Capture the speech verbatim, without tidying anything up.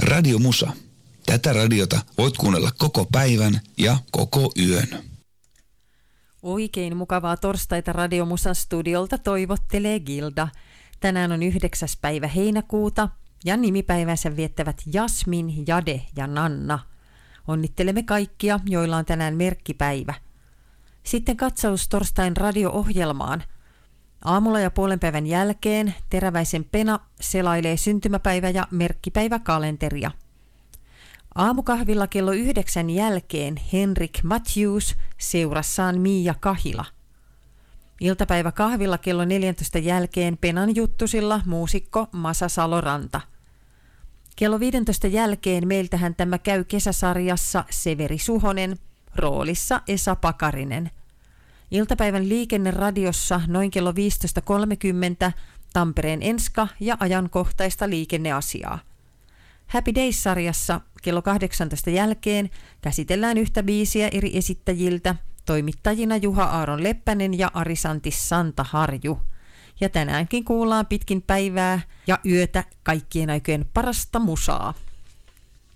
Radio Musa. Tätä radiota voit kuunnella koko päivän ja koko yön. Oikein mukavaa torstaita Radio Musan studiolta toivottelee Gilda. Tänään on yhdeksäs päivä heinäkuuta ja nimipäivänsä viettävät Jasmin, Jade ja Nanna. Onnittelemme kaikkia, joilla on tänään merkkipäivä. Sitten katsaus torstain radio-ohjelmaan. Aamulla ja puolen päivän jälkeen Teräväisen Pena selailee syntymäpäivä- ja merkkipäiväkalenteria. Aamukahvilla kello yhdeksän jälkeen Henrik Matthews seurassaan Miia Kahila. Iltapäiväkahvilla kello neljäntoista jälkeen Penan juttusilla muusikko Masa Saloranta. Kello viidentoista jälkeen meiltähän tämä käy kesäsarjassa Severi Suhonen, roolissa Esa Pakarinen. Iltapäivän liikenneradiossa noin kello viisitoista kolmekymmentä Tampereen Enska ja ajankohtaista liikenneasiaa. Happy Days-sarjassa kello kahdeksantoista jälkeen käsitellään yhtä biisiä eri esittäjiltä, toimittajina Juha Aaron Leppänen ja Arisantis Santaharju. Ja tänäänkin kuullaan pitkin päivää ja yötä kaikkien aikojen parasta musaa.